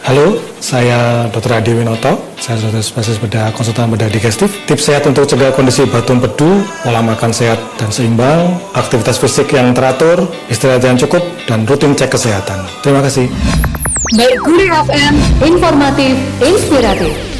Halo, saya Dr. Adi Winoto. Saya dokter spesialis bedah konsultan bedah digestif. Tips sehat untuk cegah kondisi batu empedu, pola makan sehat dan seimbang, aktivitas fisik yang teratur, istirahat yang cukup, dan rutin cek kesehatan. Terima kasih. Mercury FM, informatif, inspiratif.